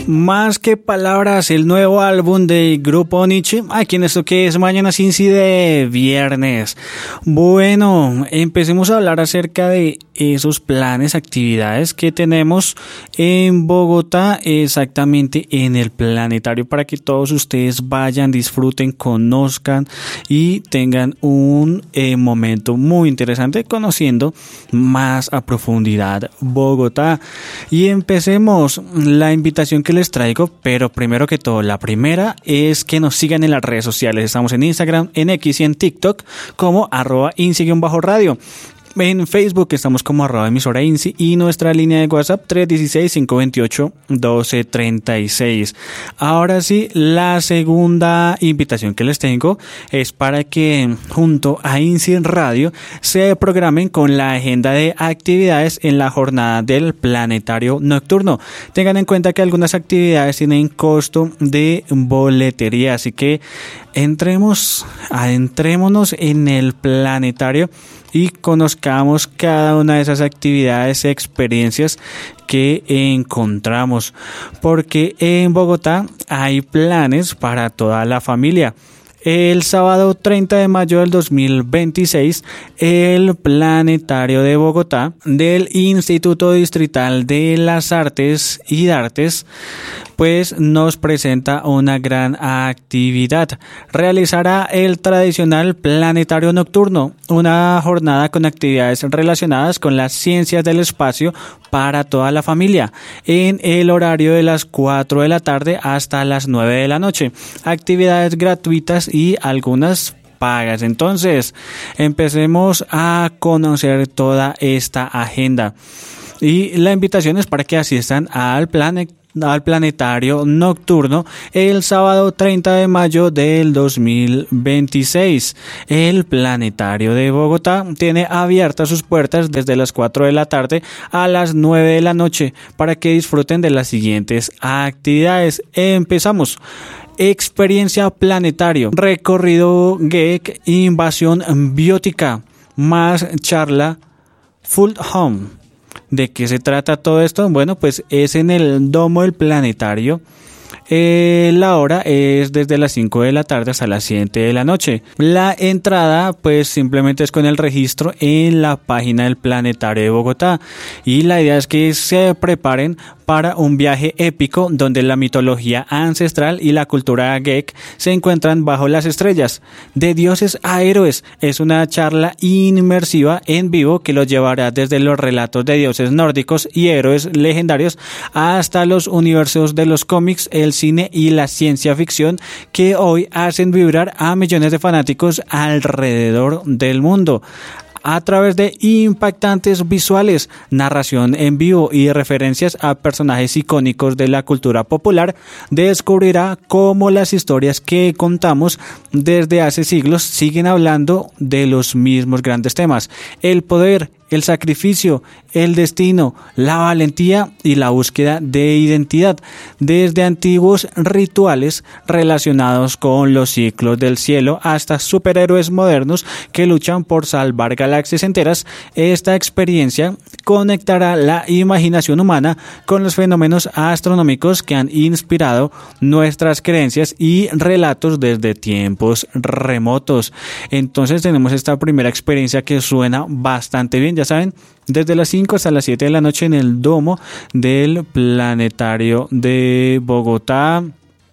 Más que palabras, el nuevo álbum de Grupo Nietzsche, aquí en esto que es Mañana Cincy de viernes. Bueno, empecemos a hablar acerca de esos planes, actividades que tenemos en Bogotá, exactamente en el planetario, para que todos ustedes vayan, disfruten, conozcan y tengan un momento muy interesante conociendo más a profundidad Bogotá. Y empecemos la invitación que les traigo, pero primero que todo, la primera es que nos sigan en las redes sociales. Estamos en Instagram, en X y en TikTok como @INCI_radio. En Facebook estamos como @emisora INCI y nuestra línea de WhatsApp 316-528-1236. Ahora sí, la segunda invitación que les tengo es para que junto a INCI Radio se programen con la agenda de actividades en la jornada del planetario nocturno. Tengan en cuenta que algunas actividades tienen costo de boletería, así que adentrémonos en el planetario y conozcamos cada una de esas actividades, experiencias que encontramos, porque en Bogotá hay planes para toda la familia. El sábado 30 de mayo del 2026, el Planetario de Bogotá del Instituto Distrital de las Artes y Artes pues nos presenta una gran actividad. Realizará el tradicional Planetario Nocturno, una jornada con actividades relacionadas con las ciencias del espacio para toda la familia, en el horario de las 4 de la tarde hasta las 9 de la noche. Actividades gratuitas y algunas pagas. Entonces, empecemos a conocer toda esta agenda. Y la invitación es para que asistan al Planetario Nocturno el sábado 30 de mayo del 2026. El Planetario de Bogotá tiene abiertas sus puertas desde las 4 de la tarde a las 9 de la noche para que disfruten de las siguientes actividades. Empezamos. Experiencia planetario, recorrido geek, invasión biótica, más charla Full Home. ¿De qué se trata todo esto? Bueno, pues es en el Domo del Planetario. La hora es desde las 5 de la tarde hasta las 7 de la noche. La entrada pues simplemente es con el registro en la página del Planetario de Bogotá. Y la idea es que se preparen para un viaje épico donde la mitología ancestral y la cultura geek se encuentran bajo las estrellas. De dioses a héroes es una charla inmersiva en vivo que los llevará desde los relatos de dioses nórdicos y héroes legendarios hasta los universos de los cómics, el cine y la ciencia ficción que hoy hacen vibrar a millones de fanáticos alrededor del mundo. A través de impactantes visuales, narración en vivo y referencias a personajes icónicos de la cultura popular, descubrirá cómo las historias que contamos desde hace siglos siguen hablando de los mismos grandes temas: el poder, el sacrificio, el destino, la valentía y la búsqueda de identidad, desde antiguos rituales relacionados con los ciclos del cielo hasta superhéroes modernos que luchan por salvar galaxias enteras. Esta experiencia conectará la imaginación humana con los fenómenos astronómicos que han inspirado nuestras creencias y relatos desde tiempos remotos. Entonces tenemos esta primera experiencia que suena bastante bien. Ya saben, desde las 5 hasta las 7 de la noche en el Domo del Planetario de Bogotá.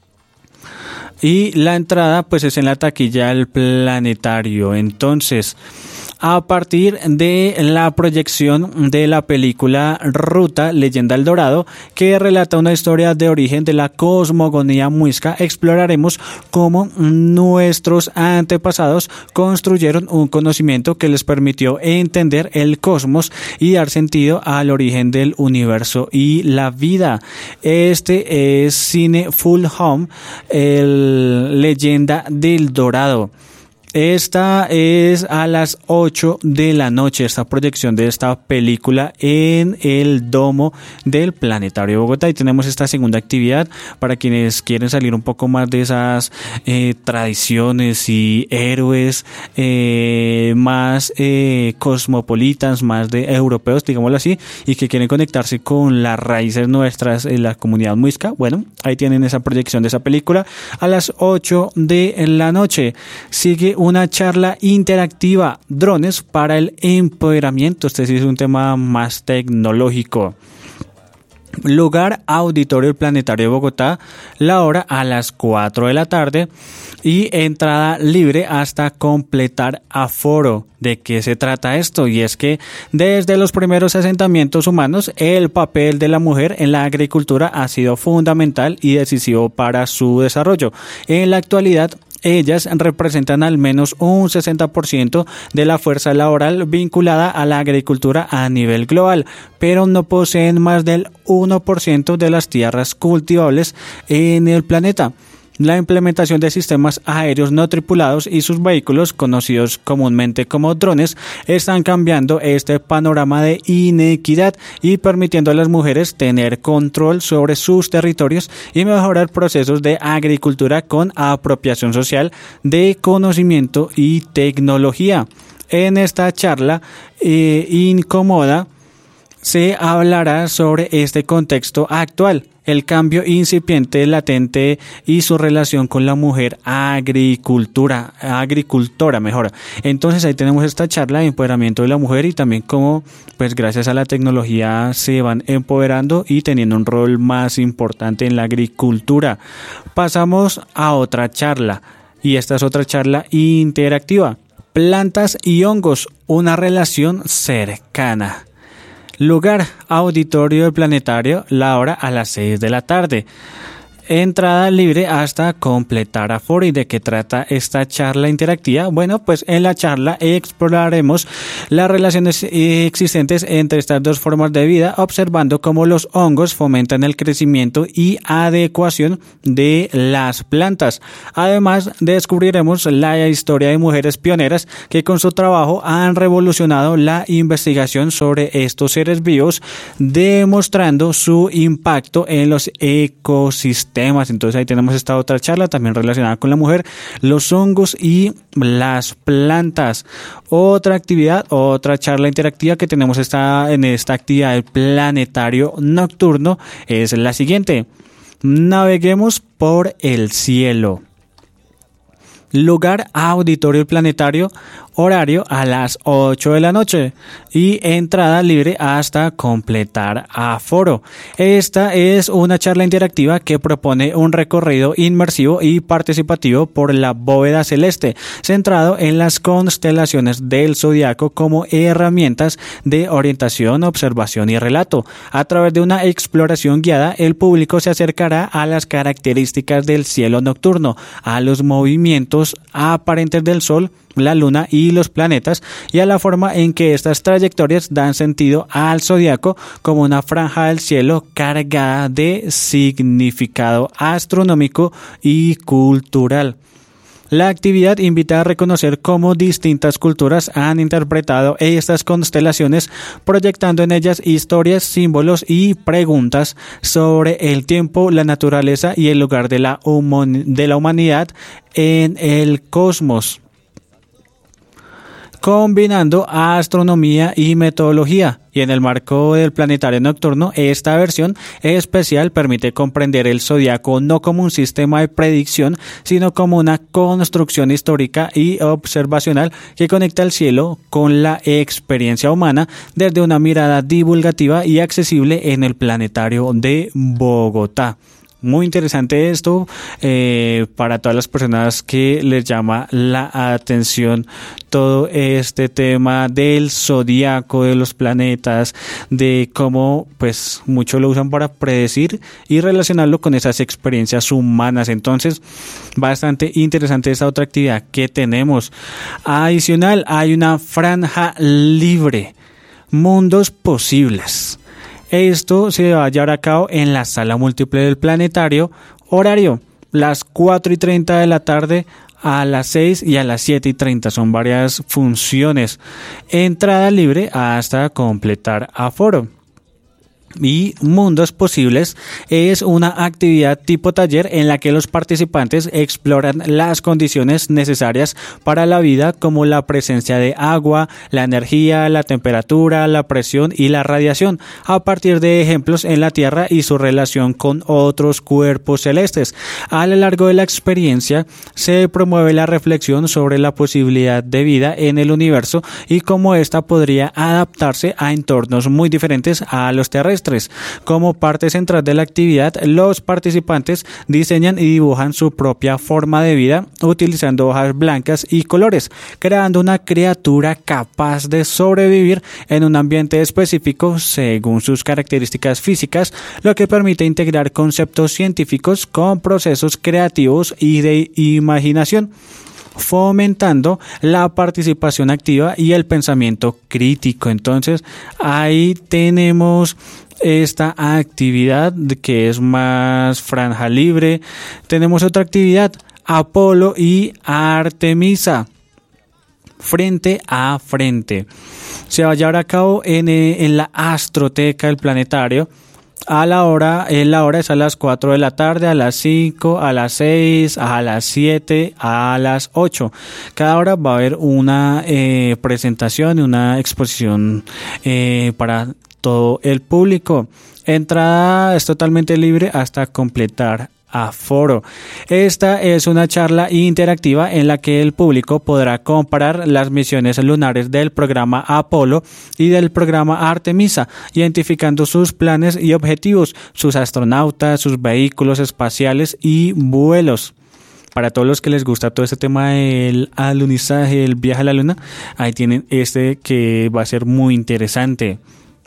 Y la entrada pues es en la taquilla del Planetario. Entonces, a partir de la proyección de la película Ruta, Leyenda del Dorado, que relata una historia de origen de la cosmogonía muisca, exploraremos cómo nuestros antepasados construyeron un conocimiento que les permitió entender el cosmos y dar sentido al origen del universo y la vida. Este es Cine Full Home, el Leyenda del Dorado. Esta es a las 8 de la noche, esta proyección de esta película en el domo del Planetario de Bogotá. Y tenemos esta segunda actividad para quienes quieren salir un poco más de esas tradiciones y héroes más cosmopolitas, más de europeos, digámoslo así, y que quieren conectarse con las raíces nuestras en la comunidad muisca. Bueno, ahí tienen esa proyección de esa película a las 8 de la noche. Sigue una charla interactiva, drones para el empoderamiento. Este sí es un tema más tecnológico. Lugar, Auditorio del Planetario de Bogotá, la hora a las 4 de la tarde y entrada libre hasta completar aforo. ¿De qué se trata esto? Y es que desde los primeros asentamientos humanos, el papel de la mujer en la agricultura ha sido fundamental y decisivo para su desarrollo. En la actualidad, ellas representan al menos un 60% de la fuerza laboral vinculada a la agricultura a nivel global, pero no poseen más del 1% de las tierras cultivables en el planeta. La implementación de sistemas aéreos no tripulados y sus vehículos, conocidos comúnmente como drones, están cambiando este panorama de inequidad y permitiendo a las mujeres tener control sobre sus territorios y mejorar procesos de agricultura con apropiación social de conocimiento y tecnología. En esta charla incómoda se hablará sobre este contexto actual, el cambio incipiente, latente y su relación con la mujer agricultora. Entonces ahí tenemos esta charla de empoderamiento de la mujer y también cómo, pues gracias a la tecnología se van empoderando y teniendo un rol más importante en la agricultura. Pasamos a otra charla y esta es otra charla interactiva. Plantas y hongos, una relación cercana. Lugar, Auditorio del Planetario, la hora a las 6 de la tarde. Entrada libre hasta completar aforo. ¿Y de qué trata esta charla interactiva? Bueno, pues en la charla exploraremos las relaciones existentes entre estas dos formas de vida, observando cómo los hongos fomentan el crecimiento y adecuación de las plantas. Además, descubriremos la historia de mujeres pioneras que con su trabajo han revolucionado la investigación sobre estos seres vivos, demostrando su impacto en los ecosistemas. Entonces ahí tenemos esta otra charla también relacionada con la mujer, los hongos y las plantas. Otra charla interactiva que tenemos en esta actividad del Planetario Nocturno es la siguiente. Naveguemos por el cielo. Lugar, Auditorio del Planetario, horario a las 8 de la noche y entrada libre hasta completar aforo. Esta es una charla interactiva que propone un recorrido inmersivo y participativo por la bóveda celeste, centrado en las constelaciones del zodiaco como herramientas de orientación, observación y relato. A través de una exploración guiada, el público se acercará a las características del cielo nocturno, a los movimientos aparentes del Sol, la Luna y los planetas, y a la forma en que estas trayectorias dan sentido al zodiaco como una franja del cielo cargada de significado astronómico y cultural. La actividad invita a reconocer cómo distintas culturas han interpretado estas constelaciones, proyectando en ellas historias, símbolos y preguntas sobre el tiempo, la naturaleza y el lugar de la humanidad en el cosmos, combinando astronomía y metodología. Y en el marco del Planetario Nocturno, esta versión especial permite comprender el zodiaco no como un sistema de predicción, sino como una construcción histórica y observacional que conecta el cielo con la experiencia humana desde una mirada divulgativa y accesible en el Planetario de Bogotá. Muy interesante esto para todas las personas que les llama la atención todo este tema del zodiaco, de los planetas, de cómo pues muchos lo usan para predecir y relacionarlo con esas experiencias humanas. Entonces, bastante interesante esta otra actividad que tenemos. Adicional, hay una franja libre, mundos posibles. Esto se va a llevar a cabo en la sala múltiple del Planetario, horario las 4:30 de la tarde a las 6 y a las 7:30. Son varias funciones. Entrada libre hasta completar aforo. Y Mundos Posibles es una actividad tipo taller en la que los participantes exploran las condiciones necesarias para la vida, como la presencia de agua, la energía, la temperatura, la presión y la radiación, a partir de ejemplos en la Tierra y su relación con otros cuerpos celestes. A lo largo de la experiencia se promueve la reflexión sobre la posibilidad de vida en el universo y cómo ésta podría adaptarse a entornos muy diferentes a los terrestres. Como parte central de la actividad, los participantes diseñan y dibujan su propia forma de vida utilizando hojas blancas y colores, creando una criatura capaz de sobrevivir en un ambiente específico según sus características físicas, lo que permite integrar conceptos científicos con procesos creativos y de imaginación, fomentando la participación activa y el pensamiento crítico. Entonces, ahí tenemos esta actividad que es más franja libre. Tenemos otra actividad, Apolo y Artemisa, frente a frente. Se va a llevar a cabo en la Astroteca del Planetario. La hora es a las 4 de la tarde, a las 5, a las 6, a las 7, a las 8. Cada hora va a haber una presentación y una exposición para todo el público. Entrada es totalmente libre hasta completar aforo. Esta es una charla interactiva en la que el público podrá comparar las misiones lunares del programa Apolo y del programa Artemisa, identificando sus planes y objetivos, sus astronautas, sus vehículos espaciales y vuelos. Para todos los que les gusta todo este tema del alunizaje, el viaje a la luna, ahí tienen este que va a ser muy interesante.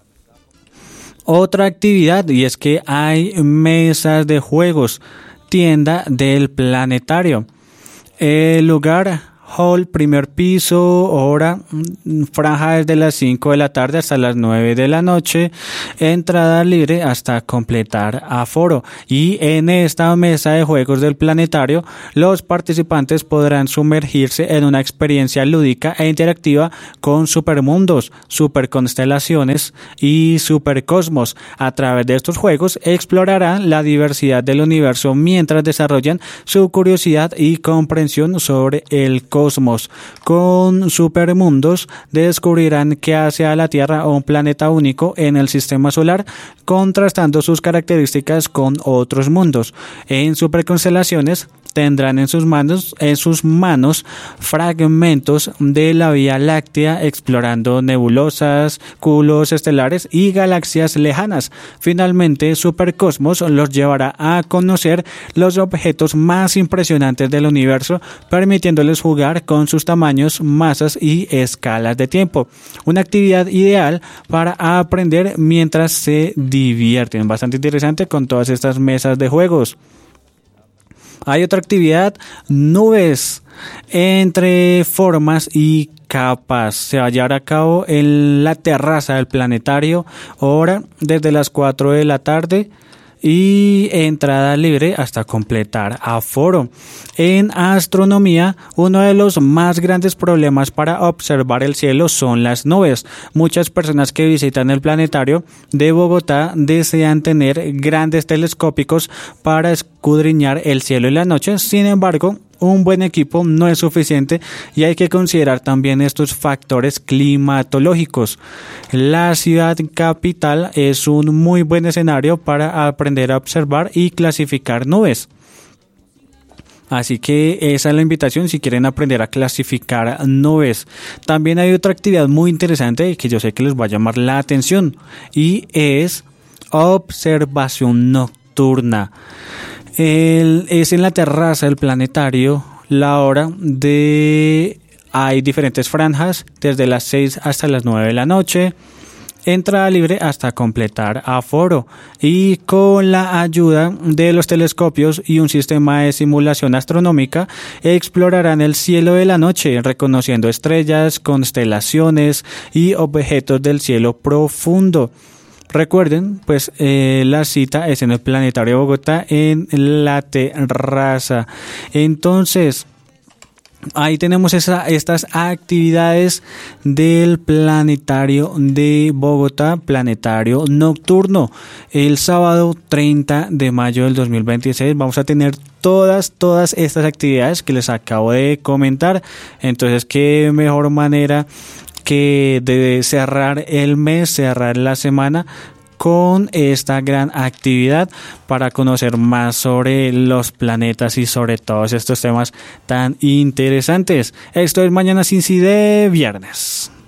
Otra actividad, y es que hay mesas de juegos, tienda del planetario. El lugar, hall, primer piso, hora, franja desde las 5 de la tarde hasta las 9 de la noche, entrada libre hasta completar aforo. Y en esta mesa de juegos del planetario, los participantes podrán sumergirse en una experiencia lúdica e interactiva con supermundos, superconstelaciones y supercosmos. A través de estos juegos explorarán la diversidad del universo mientras desarrollan su curiosidad y comprensión sobre el cosmos. Con supermundos descubrirán qué hace a la Tierra un planeta único en el sistema solar, contrastando sus características con otros mundos. En superconstelaciones tendrán en sus manos fragmentos de la Vía Láctea, explorando nebulosas, cúmulos estelares y galaxias lejanas. Finalmente, Supercosmos los llevará a conocer los objetos más impresionantes del universo, permitiéndoles jugar con sus tamaños, masas y escalas de tiempo. Una actividad ideal para aprender mientras se divierten. Bastante interesante con todas estas mesas de juegos. Hay otra actividad, nubes entre formas y capas. Se va a llevar a cabo en la terraza del planetario, hora desde las 4 de la tarde y entrada libre hasta completar aforo. En astronomía, uno de los más grandes problemas para observar el cielo son las nubes. Muchas personas que visitan el planetario de Bogotá desean tener grandes telescópicos para escudriñar el cielo en la noche. Sin embargo, un buen equipo no es suficiente y hay que considerar también estos factores climatológicos. La ciudad capital es un muy buen escenario para aprender a observar y clasificar nubes. Así que esa es la invitación si quieren aprender a clasificar nubes. También hay otra actividad muy interesante que yo sé que les va a llamar la atención y es observación nocturna. Es en la terraza del planetario, la hora hay diferentes franjas desde las 6 hasta las 9 de la noche, entrada libre hasta completar aforo, y con la ayuda de los telescopios y un sistema de simulación astronómica explorarán el cielo de la noche, reconociendo estrellas, constelaciones y objetos del cielo profundo. Recuerden, pues la cita es en el Planetario de Bogotá, en la terraza. Entonces, Ahí tenemos estas actividades del planetario de Bogotá, planetario nocturno. El sábado 30 de mayo del 2026 vamos a tener todas estas actividades que les acabo de comentar. Entonces, qué mejor manera que de cerrar el mes, cerrar la semana con esta gran actividad para conocer más sobre los planetas y sobre todos estos temas tan interesantes. Esto es Mañana Cincy de viernes.